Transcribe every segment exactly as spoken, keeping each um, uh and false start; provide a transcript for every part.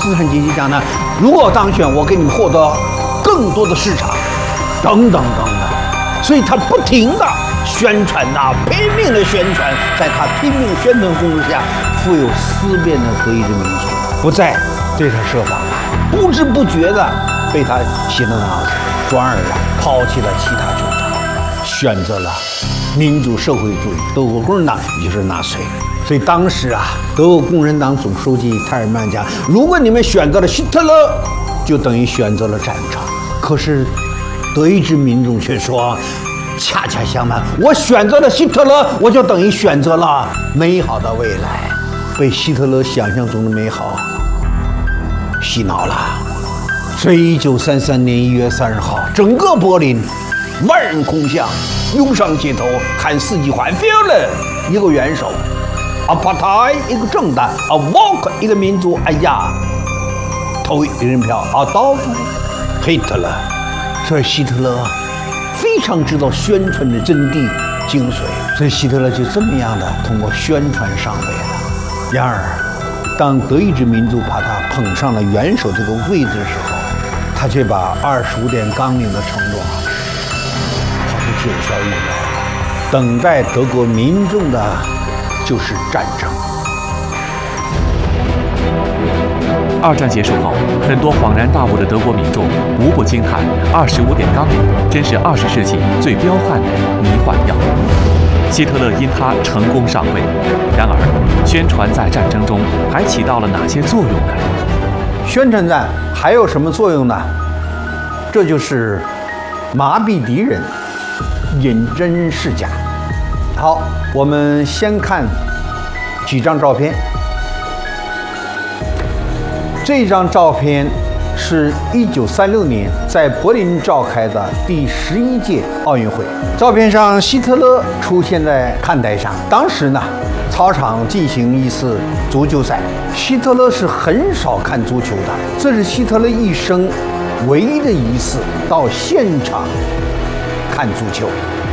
资产阶级讲呢，如果当选，我给你们获得更多的市场，等等等等。所以他不停的宣传呐、啊，拼命的宣传，在他拼命宣传攻势下，富有思辨的德意志民族不再对他设防了，不知不觉的被他洗了脑子，转而啊抛弃了其他主张，选择了民主社会主义德国共产党，也就是纳粹。所以当时啊，德国共产党总书记泰尔曼讲，如果你们选择了希特勒，就等于选择了战场。可是德意志民众却说，恰恰相反，我选择了希特勒，我就等于选择了美好的未来，被希特勒想象中的美好洗脑了。所以一九三三年一月三十号，整个柏林万人空巷，涌上街头喊四季欢 ，Führer 一个元首，Partei 一个政党，Volk 一个民族，哎呀，投一人票，Adolf Hitler。所以希特勒非常知道宣传的真谛精髓，所以希特勒就这么样的通过宣传上位了。然而，当德意志民族把他捧上了元首这个位置的时候，他却把二十五点纲领的承诺抛出九霄云外了。等待德国民众的就是战争。 二战结束后，很多恍然大悟的德国民众无不惊叹：二十五点纲领真是二十世纪最彪悍的迷幻药。希特勒因他成功上位，然而，宣传在战争中还起到了哪些作用呢？ 宣传战还有什么作用呢？这就是麻痹敌人，引真示假。好，我们先看几张照片。这张照片是一九三六年在柏林召开的第十一届奥运会。照片上，希特勒出现在看台上。当时呢，操场进行一次足球赛。希特勒是很少看足球的，这是希特勒一生唯一的一次到现场看足球。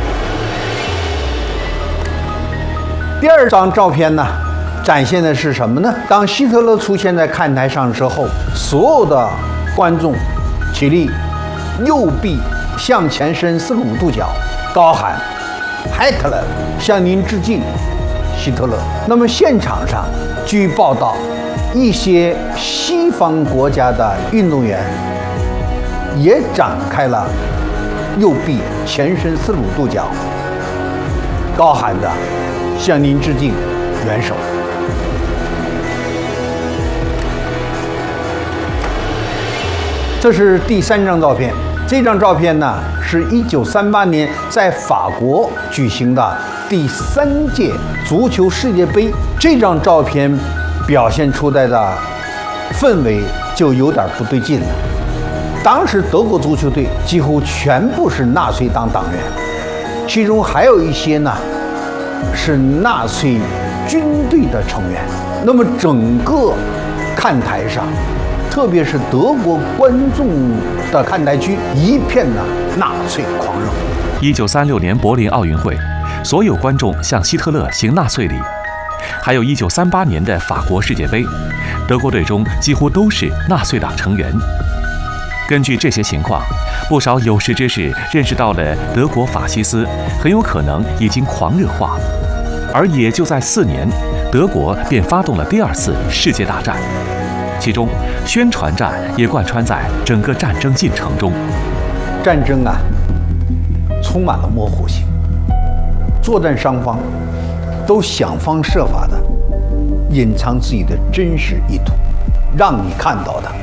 第二张照片呢，展现的是什么呢？当希特勒出现在看台上之后，所有的观众起立，右臂向前伸四十五度角，高喊 Hitler 向您致敬，希特勒。那么现场上，据报道，一些西方国家的运动员也展开了右臂前伸四十五度角，高喊着向您致敬，元首。这是第三张照片，这张照片呢是一九三八年在法国举行的第三届足球世界杯。这张照片表现出来的氛围就有点不对劲了。当时德国足球队几乎全部是纳粹党党员，其中还有一些呢是纳粹军队的成员。那么整个看台上，特别是德国观众的看台区，一片呢纳粹狂热。 一九三六年柏林奥运会，所有观众向希特勒行纳粹礼。还有一九三八年的法国世界杯，德国队中几乎都是纳粹党成员。根据这些情况，不少有识之士认识到了德国法西斯很有可能已经狂热化，而也就在四年，德国便发动了第二次世界大战。其中，宣传战也贯穿在整个战争进程中。 战争啊，充满了模糊性，作战双方都想方设法的隐藏自己的真实意图，让你看到的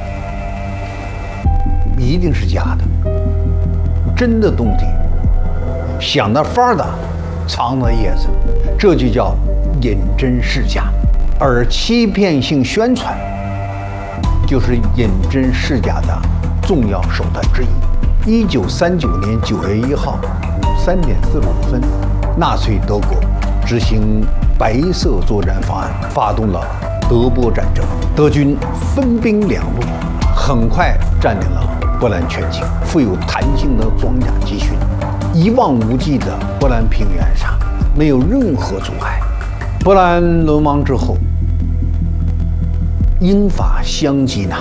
一定是假的，真的东西想的法儿的藏的叶子，这就叫引真示假。而欺骗性宣传就是引真示假的重要手段之一。一九三九年九月一号三点四十五分，纳粹德国执行白色作战方案，发动了德波战争。德军分兵两路，很快占领了波兰全境。富有弹性的装甲集群，一望无际的波兰平原上没有任何阻碍。波兰沦亡之后，英法相继呢